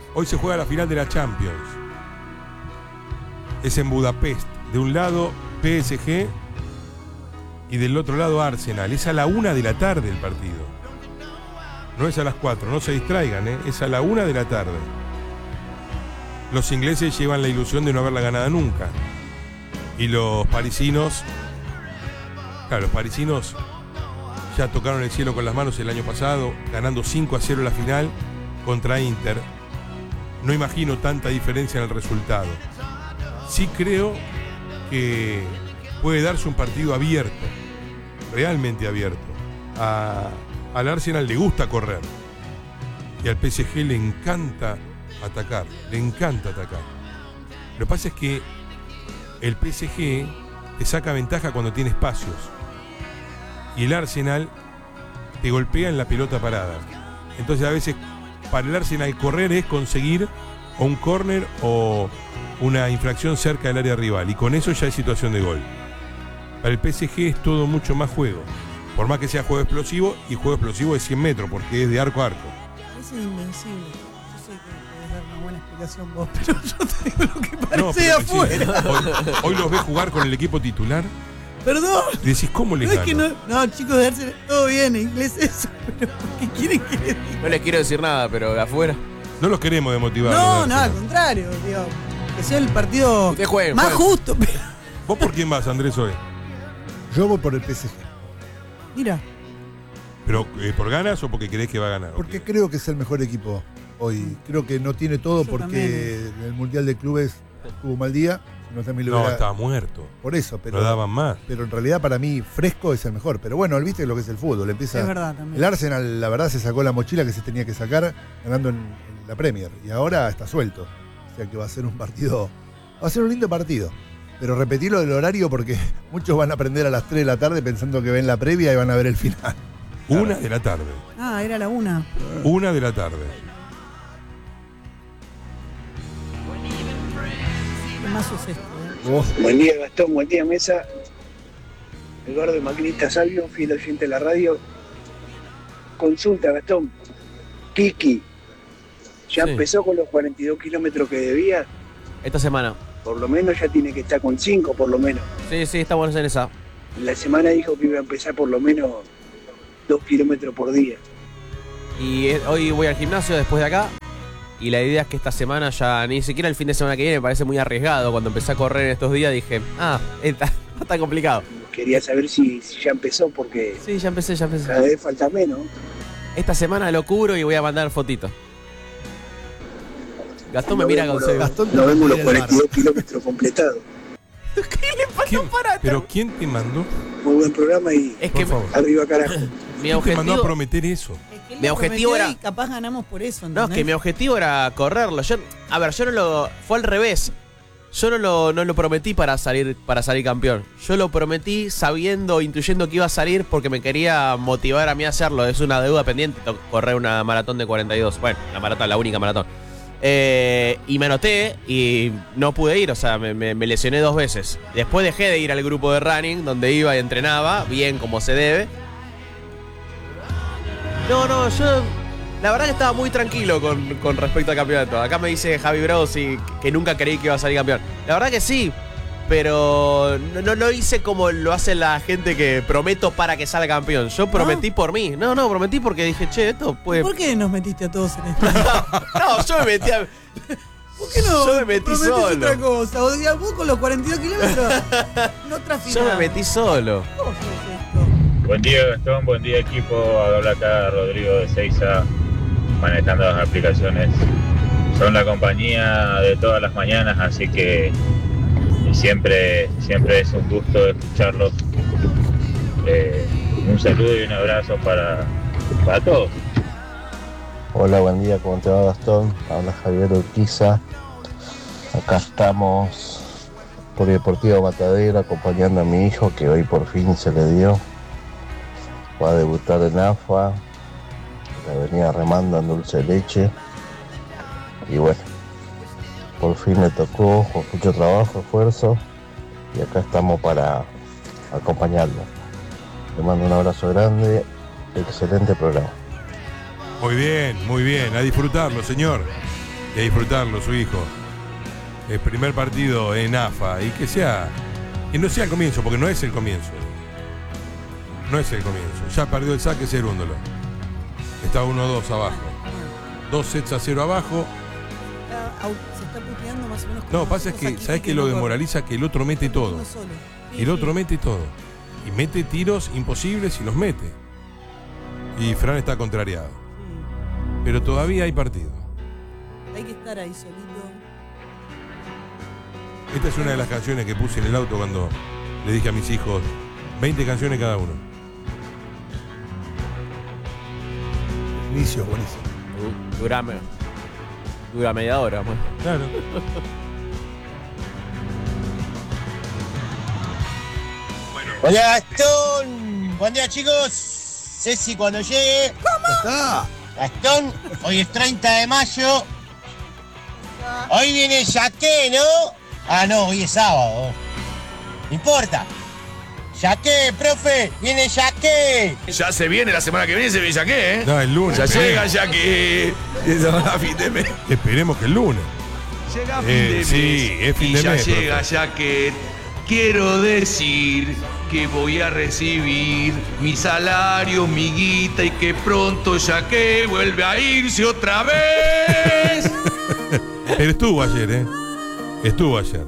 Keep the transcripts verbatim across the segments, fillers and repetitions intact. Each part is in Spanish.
Hoy se juega la final de la Champions. Es en Budapest. De un lado P S G y del otro lado Arsenal. Es a la una de la tarde el partido. No es a las cuatro, no se distraigan, ¿eh? Es a la una de la tarde. Los ingleses llevan la ilusión de no haberla ganada nunca. Y los parisinos, claro, los parisinos ya tocaron el cielo con las manos el año pasado, ganando cinco a cero la final contra Inter. No imagino tanta diferencia en el resultado. Sí creo que puede darse un partido abierto, realmente abierto. A, al Arsenal le gusta correr y al P S G le encanta atacar, le encanta atacar. Lo que pasa es que el P S G te saca ventaja cuando tiene espacios y el Arsenal te golpea en la pelota parada. Entonces a veces para el Arsenal correr es conseguir o un córner o una infracción cerca del área rival y con eso ya es situación de gol. Para el P S G es todo mucho más juego, por más que sea juego explosivo, y juego explosivo de cien metros porque es de arco a arco. Es invencible. Yo sé que puedes dar una buena explicación vos, pero yo te digo lo que parece no, de afuera. Sí, hoy, hoy los ves jugar con el equipo titular. Perdón. Y decís, ¿cómo les no gano? Es que no, no, chicos, de Arsenal, todo bien, inglés eso, pero ¿qué quieren que les diga? No les quiero decir nada, pero de afuera. No los queremos demotivar. No, no, al contrario, digo, que sea el partido jueguen, más jueguen. justo. Pero... ¿Vos por quién vas, Andrés, hoy? Yo voy por el P S G. Mira. ¿Pero eh, por ganas o porque creés que va a ganar? Porque Okay. creo que es el mejor equipo hoy. Creo que no tiene todo Yo porque también. el Mundial de Clubes tuvo un mal día. No, también lo No, hubiera- estaba muerto. Por eso, pero, No daban más. pero en realidad para mí Fresco es el mejor. Pero bueno, viste lo que es el fútbol. Empieza, Es verdad también. el Arsenal, la verdad, se sacó la mochila que se tenía que sacar ganando en, en la Premier. Y ahora está suelto. O sea que va a ser un partido. Va a ser un lindo partido. Pero repetirlo del horario porque muchos van a aprender a las tres de la tarde pensando que ven la previa y van a ver el final. Una de la tarde. Ah, era la una. Una de la tarde. ¿Qué más es esto? eh? Oh, Buen día, Gastón, buen día, Mesa. Eduardo de Maquinista Salvio, fiel oyente de la radio. Consulta, Gastón. Kiki, ¿ya Sí. empezó con los cuarenta y dos kilómetros que debía? Esta semana. Por lo menos ya tiene que estar con cinco, por lo menos. Sí, sí, estamos en esa. La semana dijo que iba a empezar por lo menos dos kilómetros por día. Y eh, hoy voy al gimnasio después de acá. Y la idea es que esta semana ya, ni siquiera el fin de semana que viene, me parece muy arriesgado. Cuando empecé a correr en estos días dije, ah, está, no está complicado. Quería saber si, si ya empezó porque Sí, ya empecé, ya empecé. cada vez falta menos. Esta semana lo cubro y voy a mandar fotitos. Gastón me No mira vemos con los- cebo. Gastón te No vemos los quiere el cuarenta y dos kilómetros completados. ¿Quién- ¿Pero quién te mandó? Muy buen programa y Es Por que favor. arriba carajo. mi ¿Quién te mandó a objetivo... prometer eso? Es que él Mi lo objetivo prometió era- y capaz ganamos por eso, No, es ¿entendés? que mi objetivo era correrlo. Yo, a ver, yo no lo... Fue al revés. Yo no lo, no lo prometí para salir, para salir campeón. Yo lo prometí sabiendo, intuyendo que iba a salir porque me quería motivar a mí a hacerlo. Es una deuda pendiente to- correr una maratón de cuarenta y dos. Bueno, la maratón, la única maratón. Eh, y me anoté y no pude ir, o sea, me, me- me lesioné dos veces. Después dejé de ir al grupo de running donde iba y entrenaba, bien como se debe. No, no, yo la verdad que estaba muy tranquilo con, con respecto al campeonato. Acá me dice Javi Bravo si, que nunca creí que iba a salir campeón. La verdad que sí, pero no, no lo hice como lo hace la gente que prometo para que salga campeón. Yo prometí por mí. No, no, prometí porque dije, che, esto puede... ¿Por qué nos metiste a todos en esto? No, yo me metí a... ¿Por qué no? Yo me metí prometiste solo. otra cosa. O sea, vos con los cuarenta y dos kilómetros no traficás. Yo me metí solo. ¿Cómo es esto? Buen día, Gastón, buen día, equipo. Habla acá Rodrigo de Seiza, manejando las aplicaciones. Son la compañía de todas las mañanas, así que siempre, siempre es un gusto escucharlos. Eh, un saludo y un abrazo para, para todos. Hola, buen día, ¿cómo te va, Gastón? Habla Javier Urquiza. Acá estamos por Deportivo Matadero acompañando a mi hijo que hoy por fin se le dio. Va a debutar en A F A. La venía remando en dulce de leche. Y bueno, por fin le tocó con mucho trabajo, esfuerzo. Y acá estamos para acompañarlo. Le mando un abrazo grande. Excelente programa. Muy bien, muy bien. A disfrutarlo, señor. y a disfrutarlo, su hijo. El primer partido en A F A y que sea, que no sea el comienzo, porque no es el comienzo. No es el comienzo. Ya perdió el saque Cerúndolo. Está uno dos abajo. Dos sets a cero abajo. Está au- Se está puteando más o menos. No, como pasa es los que, saquitos ¿sabes qué lo no demoraliza? Que el otro mete corren. todo. Uno solo. Sí, El otro sí. mete todo. Y mete tiros imposibles y los mete. Y Fran está contrariado. Sí. Pero todavía hay partido. Hay que estar ahí solito. Esta es una de las canciones que puse en el auto cuando le dije a mis hijos, veinte canciones cada uno. El inicio es buenísimo. Du- Dura, me- dura media hora. Pues. Claro. Hola Gastón, buen día chicos. Ceci cuando llegue. Ya está. Gastón, hoy es treinta de mayo. Hoy viene Yaqué, ¿no? Ah, no, hoy es sábado. No importa. Yaqué, profe, viene Yaqué. Ya se viene la semana que viene, se viene ya que, ¿eh? No, el lunes. Ya esperemos. llega ya que. A fin de mes. Esperemos que el lunes. Llega fin Eh, de mes. sí, es fin y de ya mes, llega profe. ya que. Quiero decir que voy a recibir mi salario, mi guita y que pronto ya que vuelve a irse otra vez. Pero estuvo ayer, ¿eh? Estuvo ayer.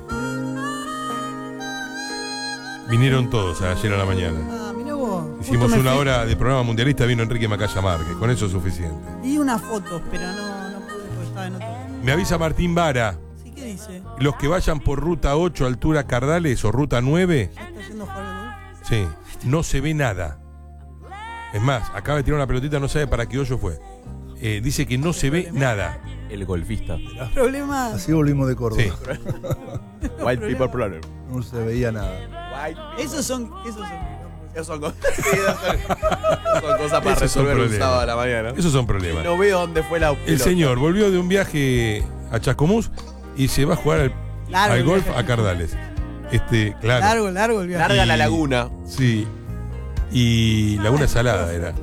Vinieron todos ayer a la mañana. Ah, mirá vos. Hicimos Justo me una fui- hora de programa mundialista, vino Enrique Macaya Márquez. Con eso es suficiente. Vi unas fotos, pero no, no pude porque estaba en otro. Me avisa Martín Vara. ¿Sí qué dice? Los que vayan por ruta ocho, altura Cardales o ruta nueve, ¿Ya está yendo a jugar al golf? sí, no se ve nada. Es más, acaba de tirar una pelotita, no sabe para qué hoyo fue. Eh, dice que no se ve nada. El golfista. Problema. Así volvimos de Córdoba. Sí. White people problem. No se veía nada. Esos son. Esos son. Esos son, co- sí, esos son- esos son cosas para Esos son resolver un problemas. sábado a la mañana. Esos son problemas. No veo dónde fue la El pelota. señor volvió de un viaje a Chascomús y se va a jugar al, Largo al el golf viaje. a Cardales. Este, claro. Largo, largo el viaje. Larga la Y- laguna. Sí. Y Laguna Salada era.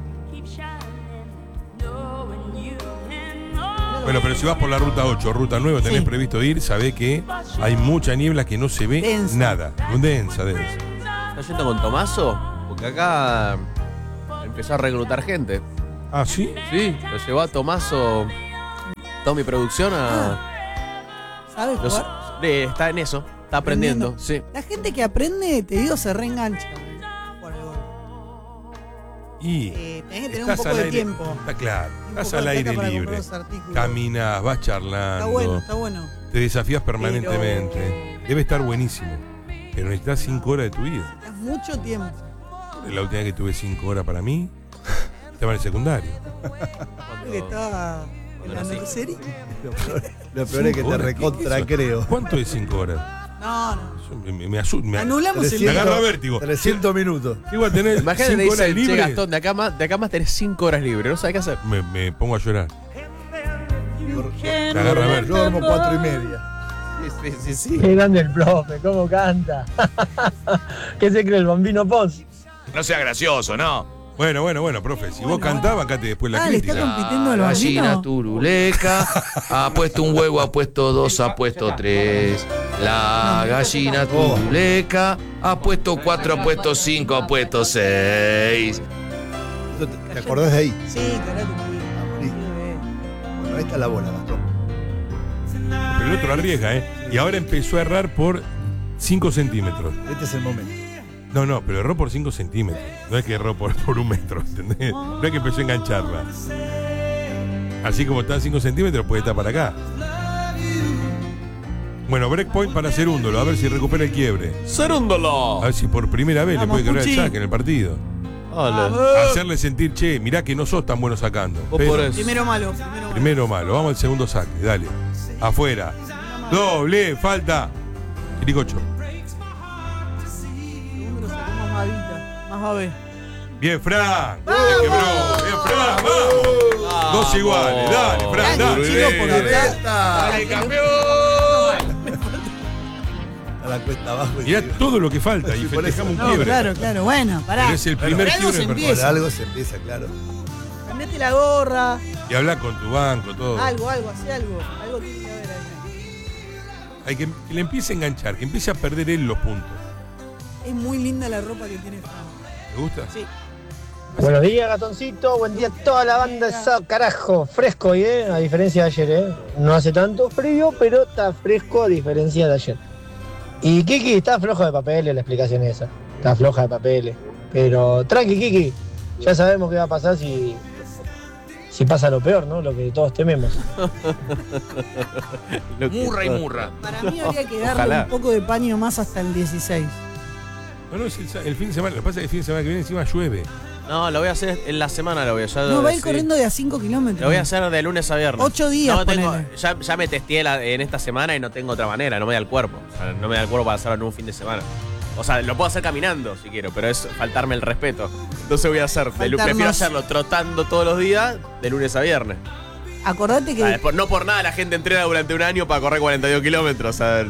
Bueno, pero si vas por la ruta ocho, ruta nueve, tenés Sí. previsto ir, sabés que hay mucha niebla que no se ve Densa. nada. Densa, densa. ¿Estás yendo con Tomaso? Porque acá empezó a reclutar gente. Ah, ¿sí? Sí, lo llevó a Tomaso, toda mi producción a... ¿Sabes los- jugar? eh, está en eso, está aprendiendo, Aprendiendo. sí. La gente que aprende, te digo, se reengancha. a jugar al golf. Y Eh, tenés que tener un estás poco al de aire- tiempo. Está claro. Un Estás poco al de aire plata para libre. comprar los artículos. Caminas, vas charlando. Está bueno, está bueno. Te desafías permanentemente. Pero- Debe estar buenísimo. Pero necesitas cinco horas de tu vida. Es mucho tiempo. La última vez que tuve cinco horas para mí, estaba en el secundario. Creo que estaba en la Bueno, sí. nursery. Lo peor, lo peor es que te Horas, ¿qué- recontra qué es eso? creo. ¿Cuánto es cinco horas? No, no. Eso Me, me, me asusta. Me, Anulamos el me trescientos agarra vértigo. trescientos minutos. Llego a tener Imagínate, te cinco horas dice, che, libres. Gastón, de acá, más, de acá más tenés cinco horas libres, no sabes qué hacer. Me, me pongo a llorar. Me Me agarra Yo vértigo. duermo cuatro y media. Sí, sí, sí, sí. Qué grande el profe, cómo canta. ¿Qué se cree el bambino Pons? No sea gracioso, ¿no? Bueno, bueno, bueno, profe. Si vos Bueno, cantás, bancate después la Ah, le está crítica. compitiendo al Gallina bambino. turuleca, ha puesto un huevo, ha puesto dos, ha puesto tres. La gallina turuleca, ha puesto cuatro, ha puesto cinco, ha puesto seis. Eso ¿Te, te acordás de ahí? Sí, carajo. Sí. Bueno, ahí está la bola, Gastón. Pero el otro arriesga, ¿eh? Y ahora empezó a errar por cinco centímetros. Este es el momento. No, no, pero erró por cinco centímetros. No es que erró por, por un metro, ¿entendés? No es que empezó a engancharla. Así como está a cinco centímetros, puede estar para acá. Bueno, breakpoint para Cerúndolo, a ver si recupera el quiebre. ¡Cerúndolo! A ver si por primera vez Vamos, le puede quebrar el Puchi. saque en el partido. Hola. Hacerle sentir, che, mirá que no sos tan bueno sacando. Vos Pero por eso. Primero malo. Primero malo. primero malo, vamos al segundo saque, dale. Afuera. Doble, falta. Quiricocho. Segundo sacó más babita. Más babe. Bien, Fran. Bien, quebró. Bien, Fran, vamos. Dos iguales, dale, Fran, Dale, dale. chicos, porque Dale. está- ¡Dale, campeón! A la cuesta abajo. y Mirá sigue. todo lo que falta y Sí, por festejamos un No, quiebre. claro, claro. Bueno, pará. Pero es el primer Por algo quiebre se en Por empieza. algo se empieza, claro. Cambiate la gorra. Y Y habla con tu banco, todo. Algo, algo, hace algo. Algo tiene que haber ahí. Hay que, que le empiece a enganchar, que empiece a perder él los puntos. Es muy linda la ropa que tiene Fran. ¿Te gusta? Sí. Buenos días, Gatoncito. Buen día a toda la banda. Esa, carajo, fresco hoy, ¿eh? A diferencia de ayer, ¿eh? No hace tanto frío, pero está fresco a diferencia de ayer. Y Kiki, está flojo de papeles la explicación esa. Está floja de papeles. Pero tranqui, Kiki. Ya sabemos qué va a pasar si, si pasa lo peor, ¿no? Lo que todos tememos. Lo que- Murra y murra. Para mí habría que darle Ojalá. un poco de paño más hasta el dieciséis. No, no, es el, el fin de semana. Lo que pasa es que el fin de semana que viene encima llueve. No, lo voy a hacer en la semana, lo voy a hacer. No, va a ir sí. corriendo de a cinco kilómetros. Lo voy a hacer de lunes a viernes. Ocho días, No tengo, ponele. ya, ya me testé la- en esta semana y no tengo otra manera, no me da el cuerpo. O sea, no me da el cuerpo para hacerlo en un fin de semana. O sea, lo puedo hacer caminando si quiero, pero es faltarme el respeto. Entonces voy a hacer, de lu- Faltarnos. prefiero hacerlo trotando todos los días, de lunes a viernes. Acordate que Ah, por- no por nada la gente entrena durante un año para correr cuarenta y dos kilómetros. O sea,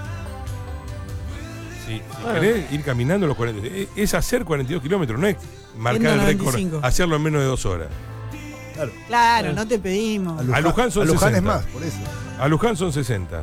Sí, si Bueno. querés ir caminando los cuarenta. Es, es hacer cuarenta y dos kilómetros, no es marcar el ciento récord, noventa y cinco. hacerlo en menos de dos horas. Claro. Claro, no te pedimos. A Luján, A Luján son a Luján es sesenta. más, por eso. A Luján son sesenta.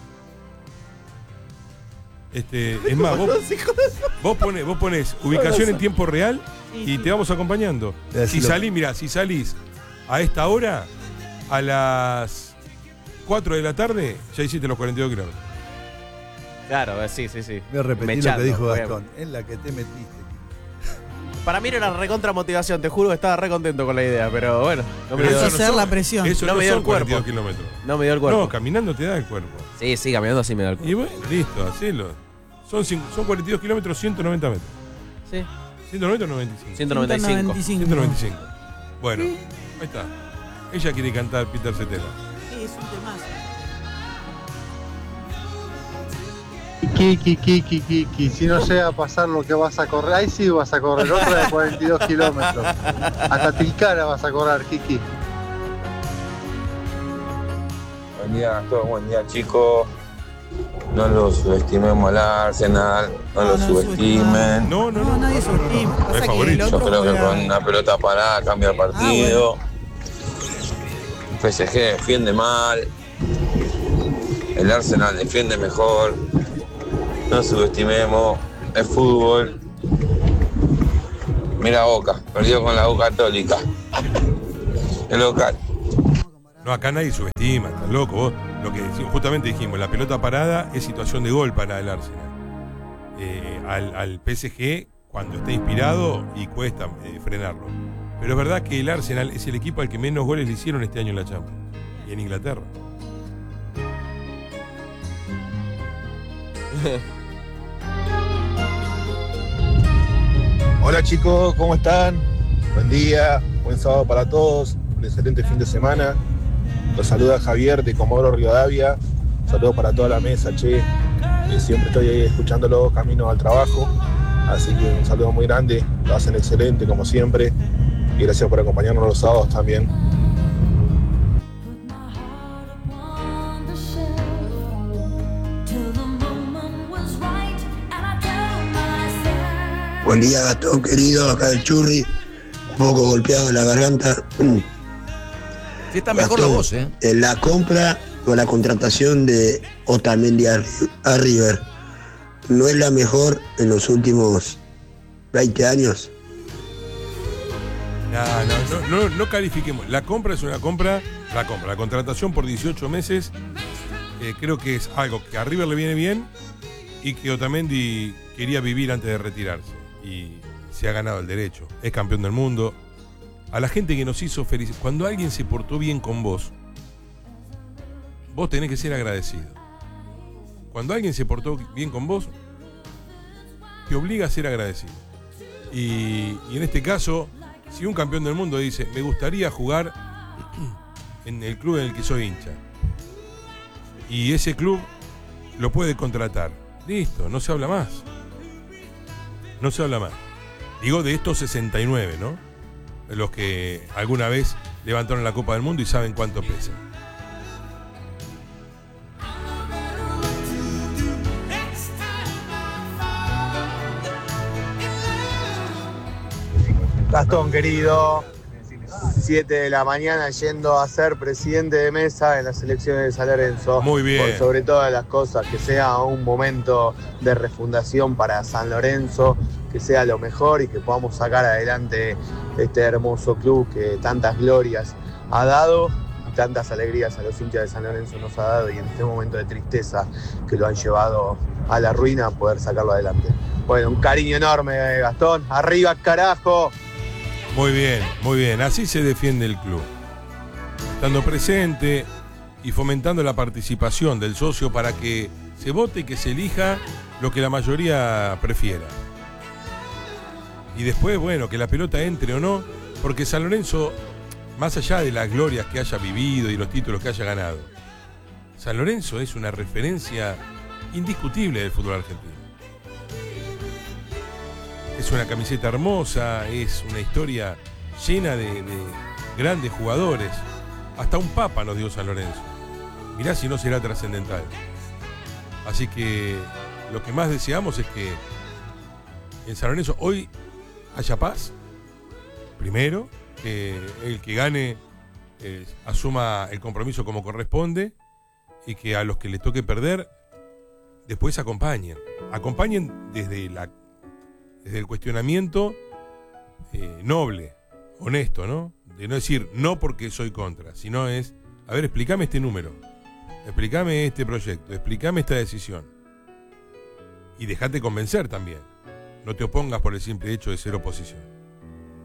Este, es más, vos, vos pones, vos pones ubicación en tiempo real y te vamos acompañando. Voy a Si decirlo. salís, mira, si salís a esta hora, a las cuatro de la tarde, ya hiciste los cuarenta y dos kilómetros. claro, eh, sí, sí, sí. Voy a repetir Mechando, lo que dijo voy a- Gastón. En la que te metiste. Para mí era una recontra motivación, te juro que estaba re contento con la idea, pero bueno, no me Pero dio, Eso no hacer son- la presión. Eso No no, me dio son el cuerpo. cuarenta y dos kilómetros. no me dio el cuerpo. No, caminando te da el cuerpo. Sí, sí, caminando así me da el cuerpo. Y bueno, listo, hacelo. Son, cin- son cuarenta y dos kilómetros, ciento noventa metros. Sí. ¿ciento noventa o noventa y cinco? ciento noventa y cinco. ciento noventa y cinco. Bueno, ahí está. Ella quiere cantar Peter Cetera. Sí, es un temazo. Kiki, Kiki, Kiki, si no llega a pasar lo que vas a correr, ahí sí vas a correr, otra de cuarenta y dos kilómetros. Hasta Tilcara vas a correr, Kiki. Buen día, Gastón, buen día, chicos. No lo subestimemos al Arsenal, no, No, lo no subestimen. No, no, No, no. nadie subestima. Pasa que favorito. el Yo otro creo que juega- con una pelota parada cambia el partido. P S G defiende mal. El Arsenal defiende mejor. No subestimemos. Es fútbol. Mira Boca, perdió con la Boca Católica. El local. No, acá nadie subestima, estás loco. Vos, lo que decimos, justamente dijimos, la pelota parada es situación de gol para el Arsenal. Eh, al, al P S G, cuando está inspirado, y cuesta eh, frenarlo. Pero es verdad que el Arsenal es el equipo al que menos goles le hicieron este año en la Champions. Y en Inglaterra. Hola chicos, ¿cómo están? Buen día, buen sábado para todos, un excelente fin de semana. Los saluda Javier de Comodoro Rivadavia. Saludos para toda la mesa, che. Eh, siempre estoy ahí escuchándolo camino al trabajo. Así que un saludo muy grande, lo hacen excelente como siempre. Y gracias por acompañarnos los sábados también. Buen día, Gastón, querido, acá del Churri, un poco golpeado en la garganta. Sí, está mejor la Gastón, voz, ¿eh? en la compra o la contratación de Otamendi a, a River, ¿no es la mejor en los últimos veinte años? No, no, no, no, no califiquemos. La compra es una compra, la compra, la contratación por dieciocho meses, eh, creo que es algo que a River le viene bien y que Otamendi quería vivir antes de retirarse. Y se ha ganado el derecho. Es campeón del mundo. A la gente que nos hizo felices. Cuando alguien se portó bien con vos, vos tenés que ser agradecido. Cuando alguien se portó bien con vos, te obliga a ser agradecido. Y, y en este caso, si un campeón del mundo dice, me gustaría jugar en el club en el que soy hincha, y ese club lo puede contratar, listo, no se habla más. No se habla más. Digo de estos sesenta y nueve, ¿no? De los que alguna vez levantaron la Copa del Mundo y saben cuánto pesa. Gastón, querido, siete de la mañana yendo a ser presidente de mesa en las elecciones de San Lorenzo. Muy bien. Por sobre todas las cosas, que sea un momento de refundación para San Lorenzo, que sea lo mejor y que podamos sacar adelante este hermoso club que tantas glorias ha dado y tantas alegrías a los hinchas de San Lorenzo nos ha dado, y en este momento de tristeza que lo han llevado a la ruina, poder sacarlo adelante. Bueno, un cariño enorme, Gastón. ¡Arriba, carajo! Muy bien, muy bien. Así se defiende el club. Estando presente y fomentando la participación del socio para que se vote y que se elija lo que la mayoría prefiera. Y después, bueno, que la pelota entre o no, porque San Lorenzo, más allá de las glorias que haya vivido y los títulos que haya ganado, San Lorenzo es una referencia indiscutible del fútbol argentino. Es una camiseta hermosa, es una historia llena de, de grandes jugadores. Hasta un papa nos dio San Lorenzo. Mirá si no será trascendental. Así que lo que más deseamos es que en San Lorenzo hoy haya paz. Primero, que el que gane eh, asuma el compromiso como corresponde, y que a los que les toque perder después acompañen. Acompañen desde la desde el cuestionamiento eh, noble, honesto, ¿no? De no decir no porque soy contra, sino es, a ver, explícame este número, explícame este proyecto, explícame esta decisión. Y dejate convencer también. No te opongas por el simple hecho de ser oposición.